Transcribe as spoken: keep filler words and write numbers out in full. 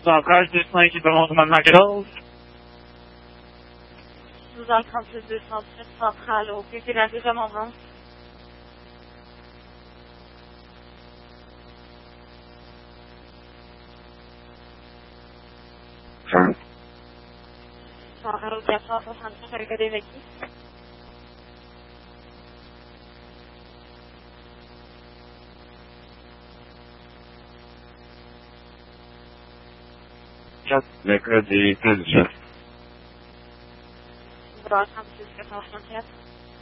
soixante-treize deux cent équipement de Mme Quatorze. douze heures trente-six deux cent sept centrale au P P de la rue Remontvent. Centrale au quatre cent soixante-cinq avec des véhicules. quatre, le code est plus de douze heures trente-six quatre cent soixante-quatre.